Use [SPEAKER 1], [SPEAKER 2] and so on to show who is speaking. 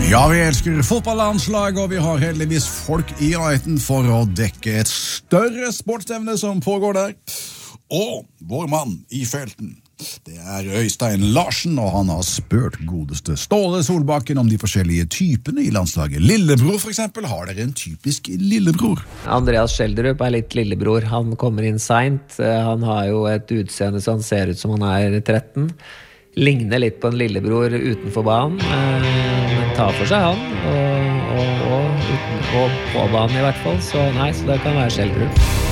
[SPEAKER 1] Ja, vi elsker fotballandslag, og vi har heldigvis folk I nærheten for å dekke et større sportsstevne som pågår der. Og vår mann I felten, det Øystein Larsen, og han har spurt godeste Ståle Solbakken om de forskjellige typene I landslaget. Lillebror for eksempel, har dere en typisk lillebror?
[SPEAKER 2] Andreas Schjelderup litt lillebror. Han kommer inn sent. Han har jo et utseende så han ser ut som han 13. Ligner litt på en lillebror utenfor banen, men tar for seg han, og på banen I hvert fall, så det kan være Schjelderup.